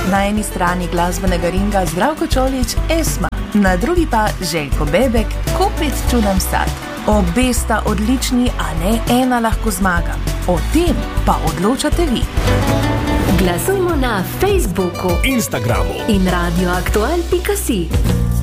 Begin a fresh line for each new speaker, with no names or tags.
Na eni strani glasbenega ringa Zdravko Čolić, Esma, na drugi pa Željko Bebek, Kopet čudem sad. Obe sta odlični, a ne ena lahko zmaga. O tem pa odločate vi.
Glasujmo na Facebooku,
Instagramu
in radioaktual.si.